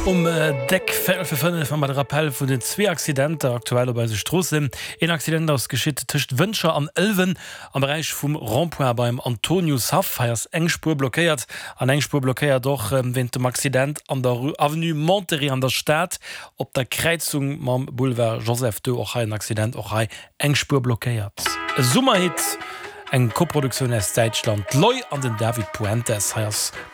Deck van der Rappel vu den 2 Akcidente aktuell bei se Strosse. En Akcident aus geschitt tischcht Wënscher an Elwen am Bereich vum Rondpoint beim Antonius Haff heiers Engspur blockiert. An Engspur blockéiert doch wenn dem Akcident an der Avenue Monterie an der Stadt op der Kreizung mam Boulevard Joseph II och ein Akcident och Engspur blockéiert. Summerhit eng Koproduktion aus Deutschland Loi an den David Puentes heiers